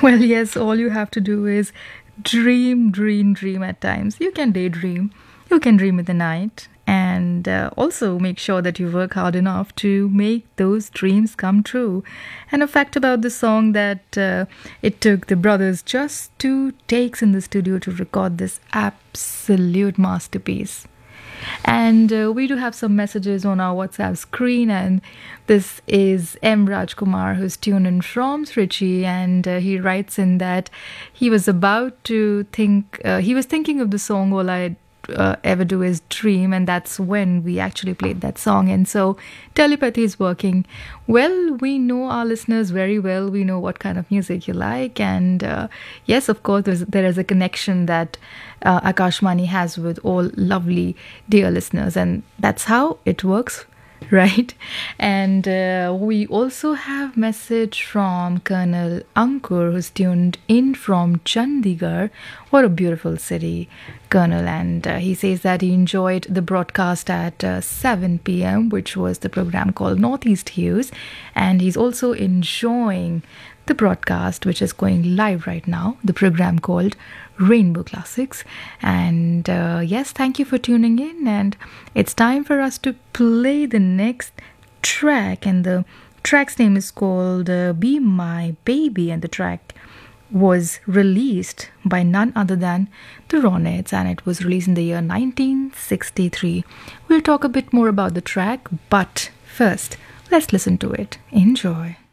Well, yes, all you have to do is dream, dream, dream at times. You can daydream, you can dream in the night, and also make sure that you work hard enough to make those dreams come true. And a fact about the song that it took the brothers just 2 takes in the studio to record this absolute masterpiece. And we do have some messages on our WhatsApp screen. And this is M. Rajkumar, who's tuned in from Trichy. And he writes in that he was about to think, he was thinking of the song All I Ever Do Is Dream. And that's when we actually played that song. And so telepathy is working. Well, we know our listeners very well. We know what kind of music you like. And yes, of course, there is a connection that Akashmani has with all lovely dear listeners, and that's how it works, right? And we also have message from Colonel Ankur, who's tuned in from Chandigarh. What a beautiful city, Colonel. And he says that he enjoyed the broadcast at 7 p.m., which was the program called Northeast Hues, and he's also enjoying the broadcast which is going live right now, the program called Rainbow Classics. And yes, thank you for tuning in, and it's time for us to play the next track. And the track's name is called Be My Baby, and the track was released by none other than the Ronettes, and it was released in the year 1963. We'll talk a bit more about the track, but first let's listen to it. Enjoy.